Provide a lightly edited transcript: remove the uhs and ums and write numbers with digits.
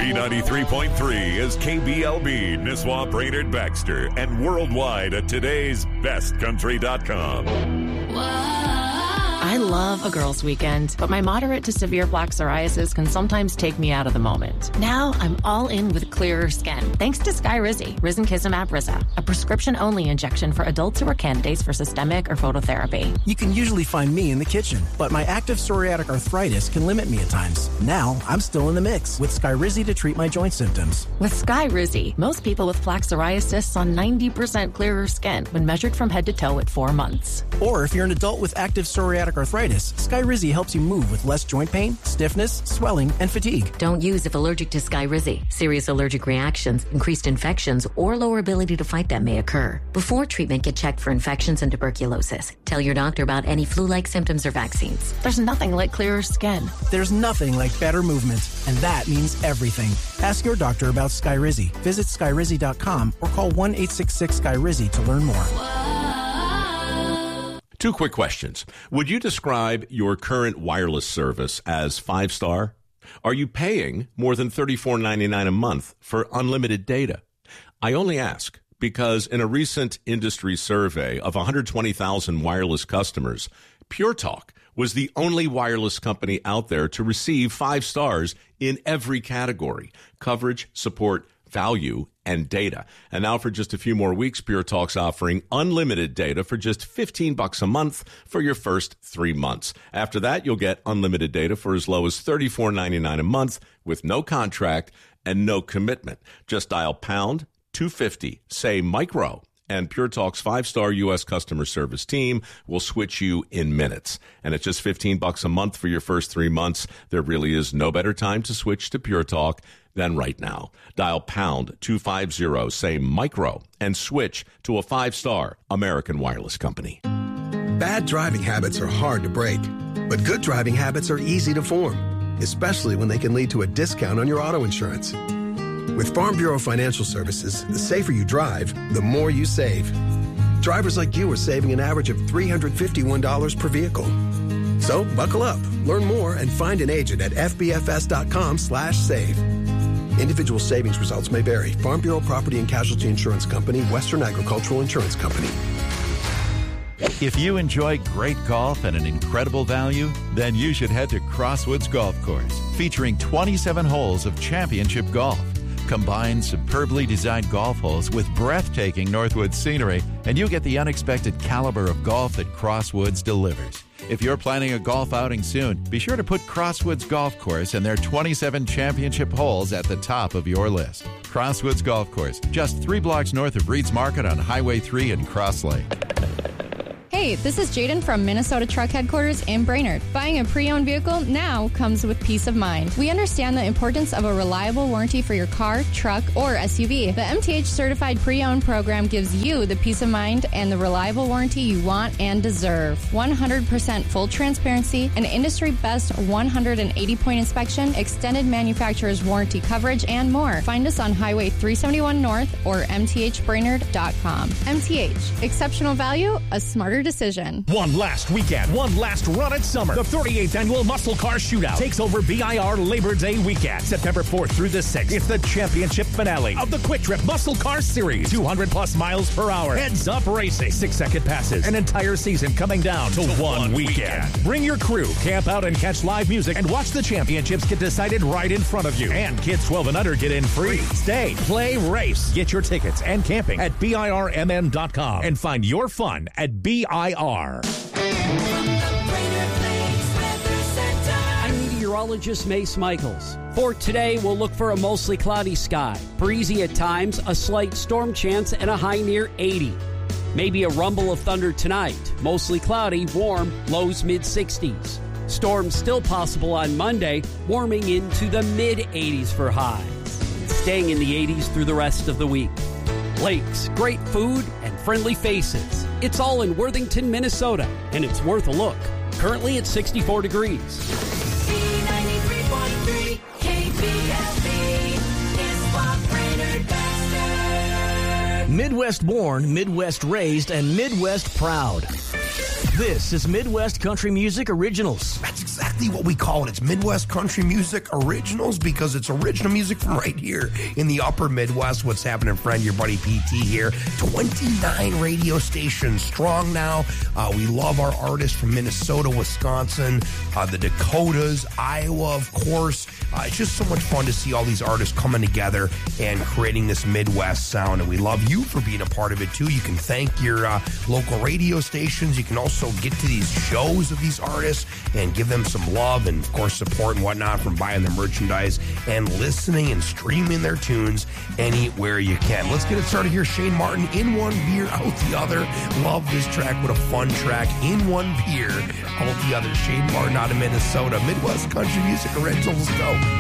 B93.3 is KBLB, Nisswa, Brainerd, Baxter, and worldwide at today'sbestcountry.com. I love a girls' weekend, but my moderate to severe plaque psoriasis can sometimes take me out of the moment. Now I'm all in with clearer skin, thanks to Skyrizi, Risankizumab Risa, a prescription-only injection for adults who are candidates for systemic or phototherapy. You can usually find me in the kitchen, but my active psoriatic arthritis can limit me at times. Now I'm still in the mix with Skyrizi to treat my joint symptoms. With Skyrizi, most people with plaque psoriasis saw 90% clearer skin when measured from head to toe at 4 months. Or if you're an adult with active psoriatic arthritis, Skyrizi helps you move with less joint pain, stiffness, swelling, and fatigue. Don't use if allergic to Skyrizi. Serious allergic reactions, increased infections, or lower ability to fight them may occur. Before treatment, get checked for infections and tuberculosis. Tell your doctor about any flu-like symptoms or vaccines. There's nothing like clearer skin. There's nothing like better movement, and that means everything. Ask your doctor about Skyrizi. Visit Skyrizi.com or call 1-866-SKYRIZI to learn more. Two quick questions. Would you describe your current wireless service as 5-star? Are you paying more than $34.99 a month for unlimited data? I only ask because in a recent industry survey of 120,000 wireless customers, Pure Talk was the only wireless company out there to receive 5 stars in every category: coverage, support, value, and data. And now for just a few more weeks, Pure Talk's offering unlimited data for just $15 a month for your first 3 months. After that, you'll get unlimited data for as low as $34.99 a month with no contract and no commitment. Just dial pound 250, say micro, and Pure Talk's 5-star U.S. customer service team will switch you in minutes. And at just $15 a month for your first 3 months, there really is no better time to switch to Pure Talk than right now. Dial pound 250, say micro, and switch to a 5-star American wireless company. Bad driving habits are hard to break, but good driving habits are easy to form, especially when they can lead to a discount on your auto insurance. With Farm Bureau Financial Services, the safer you drive, the more you save. Drivers like you are saving an average of $351 per vehicle. So buckle up, learn more, and find an agent at fbfs.com/save. Individual savings results may vary. Farm Bureau Property and Casualty Insurance Company, Western Agricultural Insurance Company. If you enjoy great golf and an incredible value, then you should head to Crosswoods Golf Course, featuring 27 holes of championship golf. Combine superbly designed golf holes with breathtaking Northwoods scenery, and you get the unexpected caliber of golf that Crosswoods delivers. If you're planning a golf outing soon, be sure to put Crosswoods Golf Course and their 27 championship holes at the top of your list. Crosswoods Golf Course, just 3 blocks north of Reed's Market on Highway 3 in Cross Lake. Hey, this is Jaden from Minnesota Truck Headquarters in Brainerd. Buying a pre-owned vehicle now comes with peace of mind. We understand the importance of a reliable warranty for your car, truck, or SUV. The MTH Certified Pre-Owned program gives you the peace of mind and the reliable warranty you want and deserve. 100% full transparency, an industry-best 180-point inspection, extended manufacturer's warranty coverage, and more. Find us on Highway 371 North or mthbrainerd.com. MTH, exceptional value, a smarter decision. One last weekend, one last run at summer. The 38th Annual Muscle Car Shootout takes over BIR Labor Day weekend, September 4th through the 6th. It's the championship finale of the Quick Trip Muscle Car Series. 200-plus miles per hour. Heads up racing. 6-second passes. An entire season coming down to one weekend. Bring your crew, camp out and catch live music, and watch the championships get decided right in front of you. And kids 12 and under get in free. Stay, play, race. Get your tickets and camping at BIRMN.com and find your fun at BIR. I'm meteorologist Mace Michaels. For today, we'll look for a mostly cloudy sky. Breezy at times, a slight storm chance, and a high near 80. Maybe a rumble of thunder tonight. Mostly cloudy, warm, lows mid-60s. Storms still possible on Monday, warming into the mid-80s for highs. Staying in the 80s through the rest of the week. Lakes, great food, and friendly faces. It's all in Worthington, Minnesota, and it's worth a look. Currently at 64 degrees. B93.3 KBLB is what Brainerd Baxter. Midwest born, Midwest raised, and Midwest proud. This is Midwest Country Music Originals. That's exactly exactly what we call it. It's Midwest Country Music Originals because it's original music from right here in the upper Midwest. What's happening, friend? Your buddy PT here. 29 radio stations strong now. We love our artists from Minnesota, Wisconsin, the Dakotas, Iowa, of course. It's just so much fun to see all these artists coming together and creating this Midwest sound. And we love you for being a part of it, too. You can thank your local radio stations. You can also get to these shows of these artists and give them some love and, of course, support and whatnot from buying their merchandise and listening and streaming their tunes anywhere you can. Let's get it started here. Shane Martin, In One Beer, Out the Other. Love this track. What a fun track. In One Beer, Out the Other. Shane Martin out of Minnesota. Midwest Country Music Originals. Go.